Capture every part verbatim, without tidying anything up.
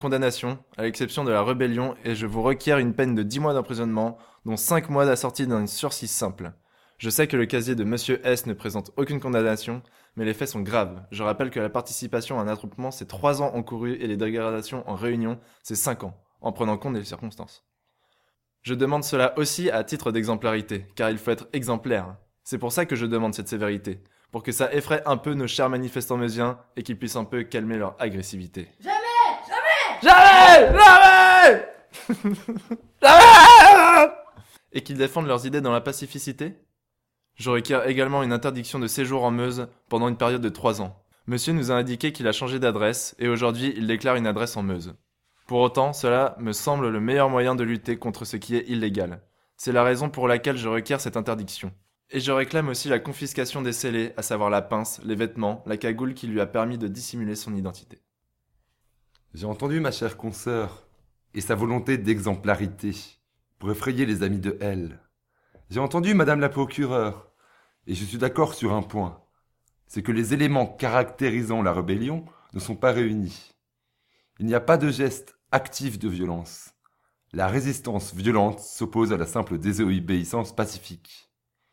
Condamnation, à l'exception de la rébellion, et je vous requiers une peine de dix mois d'emprisonnement, dont cinq mois d'assortie d'un sursis simple. Je sais que le casier de Monsieur S ne présente aucune condamnation, mais les faits sont graves. Je rappelle que la participation à un attroupement, c'est trois ans encourus et les dégradations en réunion, c'est cinq ans, en prenant compte des circonstances. Je demande cela aussi à titre d'exemplarité, car il faut être exemplaire. C'est pour ça que je demande cette sévérité, pour que ça effraie un peu nos chers manifestants meusiens et qu'ils puissent un peu calmer leur agressivité. Jamais Jamais Jamais Jamais Et qu'ils défendent leurs idées dans la pacificité. Je requiers également une interdiction de séjour en Meuse pendant une période de trois ans. Monsieur nous a indiqué qu'il a changé d'adresse et aujourd'hui il déclare une adresse en Meuse. Pour autant, cela me semble le meilleur moyen de lutter contre ce qui est illégal. C'est la raison pour laquelle je requiers cette interdiction. Et je réclame aussi la confiscation des scellés, à savoir la pince, les vêtements, la cagoule qui lui a permis de dissimuler son identité. J'ai entendu ma chère consoeur et sa volonté d'exemplarité pour effrayer les amis de L. J'ai entendu madame la procureure et je suis d'accord sur un point. C'est que les éléments caractérisant la rébellion ne sont pas réunis. Il n'y a pas de geste actif de violence. La résistance violente s'oppose à la simple désobéissance pacifique.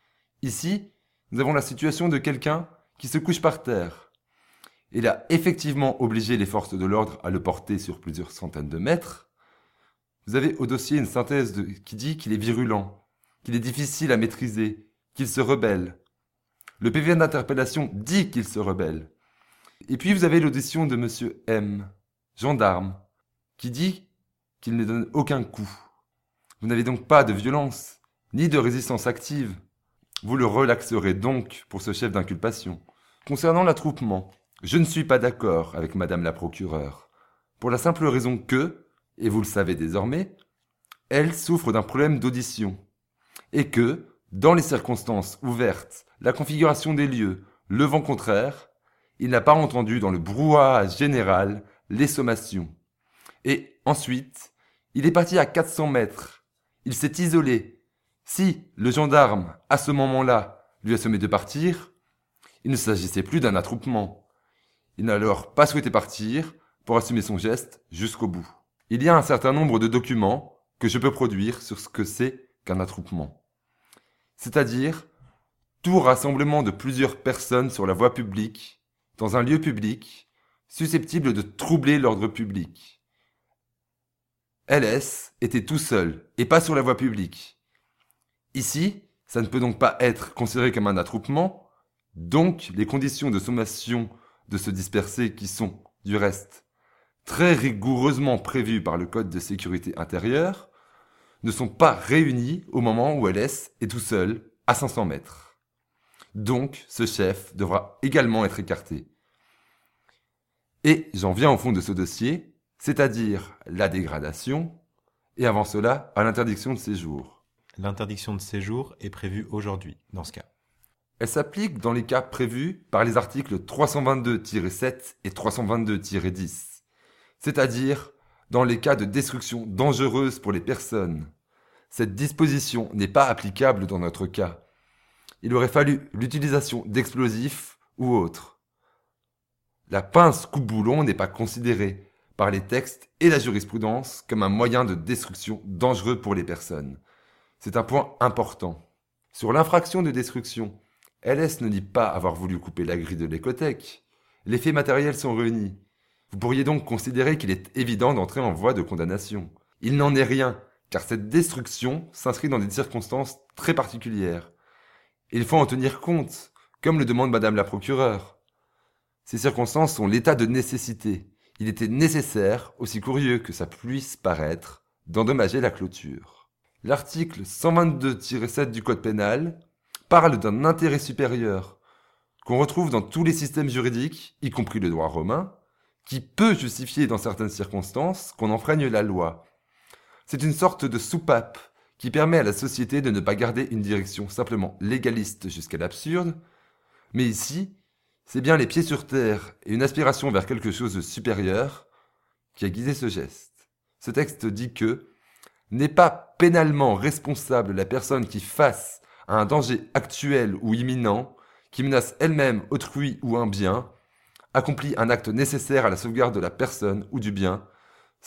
Ici, nous avons la situation de quelqu'un qui se couche par terre. Il a effectivement obligé les forces de l'ordre à le porter sur plusieurs centaines de mètres. Vous avez au dossier une synthèse de, qui dit qu'il est virulent, qu'il est difficile à maîtriser, qu'il se rebelle. Le P V d'interpellation dit qu'il se rebelle. Et puis vous avez l'audition de monsieur M, gendarme, qui dit qu'il ne donne aucun coup. Vous n'avez donc pas de violence, ni de résistance active. Vous le relaxerez donc pour ce chef d'inculpation. Concernant l'attroupement, je ne suis pas d'accord avec madame la procureure, pour la simple raison que, et vous le savez désormais, elle souffre d'un problème d'audition, et que, dans les circonstances ouvertes, la configuration des lieux, le vent contraire, il n'a pas entendu dans le brouhaha général les sommations. Et ensuite, il est parti à quatre cents mètres. Il s'est isolé. Si le gendarme, à ce moment-là, lui a sommé de partir, il ne s'agissait plus d'un attroupement. Il n'a alors pas souhaité partir pour assumer son geste jusqu'au bout. Il y a un certain nombre de documents que je peux produire sur ce que c'est qu'un attroupement. C'est-à-dire tout rassemblement de plusieurs personnes sur la voie publique, dans un lieu public, susceptible de troubler l'ordre public. L S était tout seul et pas sur la voie publique. Ici, ça ne peut donc pas être considéré comme un attroupement, donc les conditions de sommation de se disperser qui sont, du reste, très rigoureusement prévues par le Code de sécurité intérieure, ne sont pas réunies au moment où L S est tout seul à cinq cents mètres. Donc, ce chef devra également être écarté. Et j'en viens au fond de ce dossier, c'est-à-dire la dégradation, et avant cela, à l'interdiction de séjour. L'interdiction de séjour est prévue aujourd'hui, dans ce cas. Elle s'applique dans les cas prévus par les articles trois cent vingt-deux tiret sept et trois cent vingt-deux tiret dix, c'est-à-dire dans les cas de destruction dangereuse pour les personnes. Cette disposition n'est pas applicable dans notre cas. Il aurait fallu l'utilisation d'explosifs ou autres. La pince coupe-boulon n'est pas considérée par les textes et la jurisprudence comme un moyen de destruction dangereux pour les personnes. C'est un point important. Sur l'infraction de destruction, L S ne dit pas avoir voulu couper la grille de l'écothèque. Les faits matériels sont réunis. Vous pourriez donc considérer qu'il est évident d'entrer en voie de condamnation. Il n'en est rien, car cette destruction s'inscrit dans des circonstances très particulières. Il faut en tenir compte, comme le demande madame la procureure. Ces circonstances sont l'état de nécessité. Il était nécessaire, aussi curieux que ça puisse paraître, d'endommager la clôture. L'article cent vingt-deux tiret sept du Code pénal parle d'un intérêt supérieur qu'on retrouve dans tous les systèmes juridiques, y compris le droit romain, qui peut justifier dans certaines circonstances qu'on enfreigne la loi. C'est une sorte de soupape qui permet à la société de ne pas garder une direction simplement légaliste jusqu'à l'absurde, mais ici, c'est bien les pieds sur terre et une aspiration vers quelque chose de supérieur qui a guidé ce geste. Ce texte dit que n'est pas pénalement responsable la personne qui, face à un danger actuel ou imminent, qui menace elle-même autrui ou un bien, accomplit un acte nécessaire à la sauvegarde de la personne ou du bien